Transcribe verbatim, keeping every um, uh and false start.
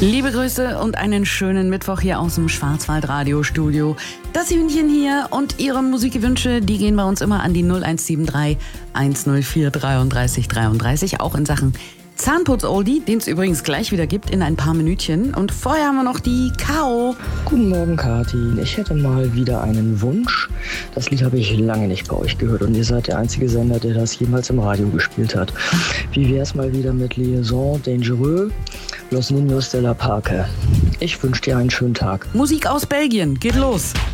Liebe Grüße und einen schönen Mittwoch hier aus dem Schwarzwald-Radio-Studio. Das Hühnchen hier und Ihre Musikwünsche, die gehen bei uns immer an die null eins sieben drei eins null vier dreiunddreißig dreiunddreißig, auch in Sachen Zahnputz-Oldie, den es übrigens gleich wieder gibt in ein paar Minütchen. Und vorher haben wir noch die K O. Guten Morgen, Kathi. Ich hätte mal wieder einen Wunsch. Das Lied habe ich lange nicht bei euch gehört und ihr seid der einzige Sender, der das jemals im Radio gespielt hat. Wie wäre es mal wieder mit Liaison Dangereux, Los Niños de la Parque? Ich wünsche dir einen schönen Tag. Musik aus Belgien, geht los.